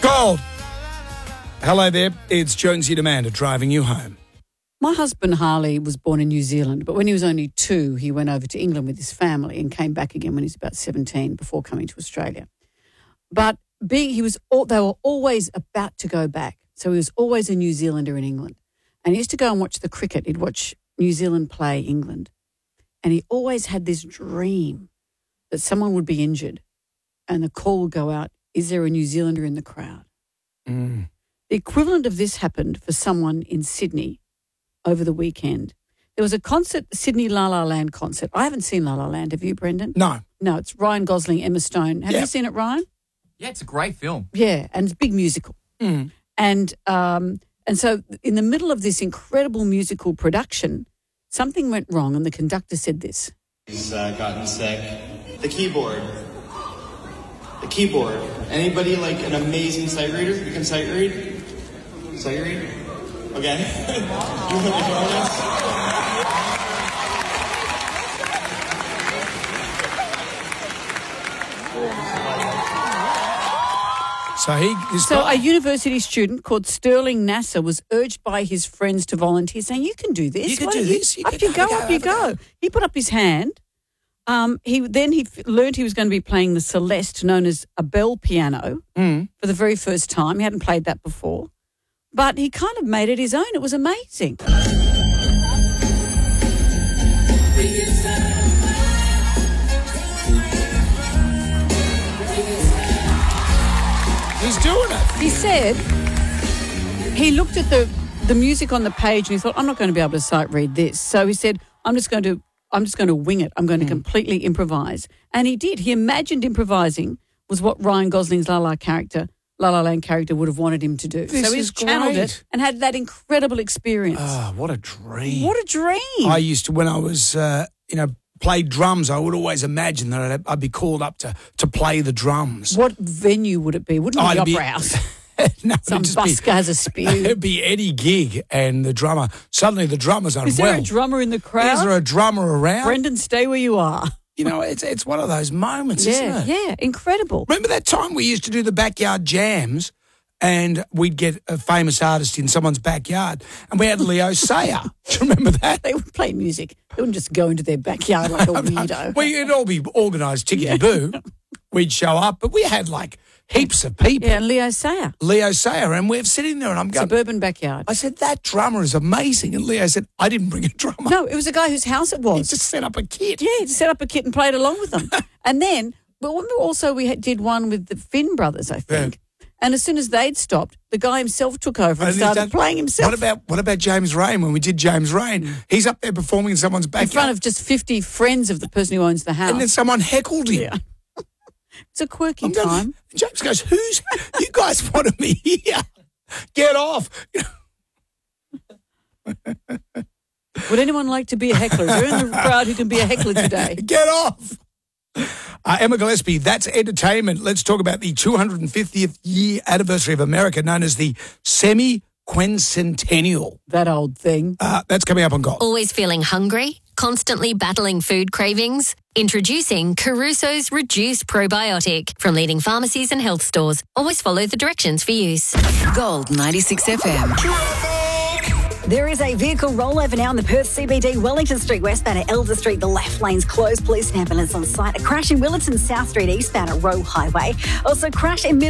called. Hello there, it's Jonesy Demander driving you home. My husband, Harley, was born in New Zealand, but when he was only 2, he went over to England with his family and came back again when he was about 17 before coming to Australia. But they were always about to go back. So he was always a New Zealander in England. And he used to go and watch the cricket. He'd watch New Zealand play England. And he always had this dream that someone would be injured and the call would go out, is there a New Zealander in the crowd? Mm. The equivalent of this happened for someone in Sydney over the weekend. There was a concert, Sydney La La Land concert. I haven't seen La La Land. Have you, Brendan? No. No, it's Ryan Gosling, Emma Stone. Have you seen it, Ryan? Yeah, it's a great film. Yeah, and it's a big musical. Mm. And so in the middle of this incredible musical production, something went wrong and the conductor said this. He's gotten sick. The keyboard. Anybody like an amazing sight reader? You can sight read? Sight read? Okay. You want to join us? So a university student called Sterling Nasser was urged by his friends to volunteer, saying, you can do this. You can do this. Up you go. He put up his hand. He learned he was going to be playing the Celeste, known as a bell piano, for the very first time. He hadn't played that before. But he kind of made it his own. It was amazing. He's doing it. He said he looked at the music on the page and he thought, I'm not going to be able to sight read this. So he said, I'm just going to wing it. I'm going to completely improvise. And he did. He imagined improvising was what Ryan Gosling's La La Land character would have wanted him to do. So he's channeled it and had that incredible experience. Oh, what a dream. What a dream. I used to, when I was, played drums, I would always imagine that I'd be called up to play the drums. What venue would it be? Wouldn't it be Opera House? No, some busker has a spew. It'd be Eddie Gig and the drummer. Suddenly the drummer's unwell. Is there a drummer in the crowd? Is there a drummer around? Brendan, stay where you are. You know, it's one of those moments, isn't it? Yeah, incredible. Remember that time we used to do the backyard jams and we'd get a famous artist in someone's backyard and we had Leo Sayer. Do you remember that? They would play music. They wouldn't just go into their backyard like a weirdo. It'd all be organised tickety-boo. We'd show up, but we had like heaps of people. Yeah, and Leo Sayer. And we're sitting there and I'm going... Suburban backyard. I said, that drummer is amazing. And Leo said, I didn't bring a drummer. No, it was a guy whose house it was. He just set up a kit. Yeah, he just set up a kit and played along with them. And then, but also we did one with the Finn brothers, I think. Yeah. And as soon as they'd stopped, the guy himself took over and started playing himself. What about James Rain? When we did James Rain, he's up there performing in someone's backyard. In front of just 50 friends of the person who owns the house. And then someone heckled him. Yeah. It's a quirky time. James goes, you guys wanted me here. Get off. Would anyone like to be a heckler? Is there in the crowd who can be a heckler today? Get off. Emma Gillespie, that's entertainment. Let's talk about the 250th year anniversary of America, known as the semi-quincentennial. That old thing. That's coming up on Gold. Always feeling hungry? Constantly battling food cravings? Introducing Caruso's Reduced Probiotic from leading pharmacies and health stores. Always follow the directions for use. Gold 96 FM. There is a vehicle rollover now in the Perth CBD, Wellington Street westbound at Elder Street. The left lane's closed. Police and ambulance on site. A crash in Willetton South Street eastbound at Rowe Highway. Also crash in